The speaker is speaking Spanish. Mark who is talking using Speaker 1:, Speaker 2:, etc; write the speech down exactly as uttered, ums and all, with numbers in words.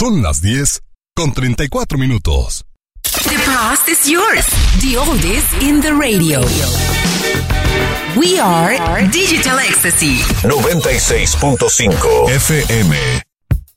Speaker 1: Son las diez con treinta y cuatro minutos.
Speaker 2: The past is yours. The oldies in the radio. We are Digital Ecstasy.
Speaker 3: noventa y seis punto cinco F M.